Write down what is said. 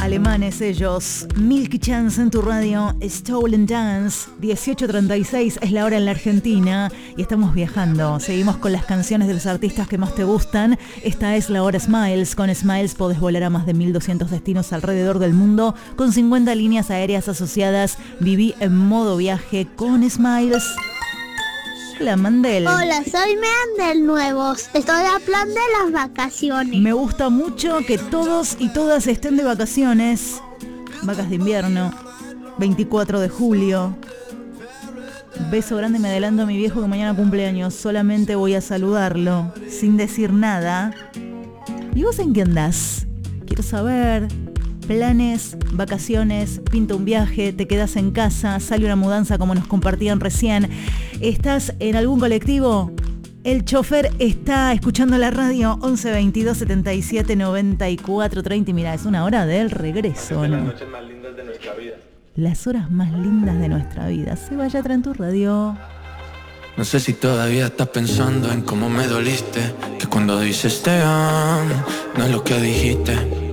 Alemanes ellos. Milky Chance en tu radio. Stolen Dance. 18:36 es la hora en la Argentina. Y estamos viajando. Seguimos con las canciones de los artistas que más te gustan. Esta es la hora Smiles. Con Smiles podés volar a más de 1200 destinos alrededor del mundo. Con 50 líneas aéreas asociadas. Viví en modo viaje con Smiles. Hola, Mandel. Hola, soy Meandel Nuevos. Estoy a plan de las vacaciones. Me gusta mucho que todos y todas estén de vacaciones. Vacas de invierno. 24 de julio. Beso grande, me adelanto a mi viejo que mañana cumpleaños. Solamente voy a saludarlo, sin decir nada. ¿Y vos en qué andás? Quiero saber. Planes, vacaciones, pinta un viaje, te quedas en casa, sale una mudanza como nos compartían recién. ¿Estás en algún colectivo? El chofer está escuchando la radio. 11 22 77 94 30. Mira, es una hora del regreso, ¿no? Las noches más lindas de nuestra vida. Las horas más lindas de nuestra vida. Se vaya en tu radio. No sé si todavía estás pensando en cómo me doliste, que cuando dices te amo, no es lo que dijiste.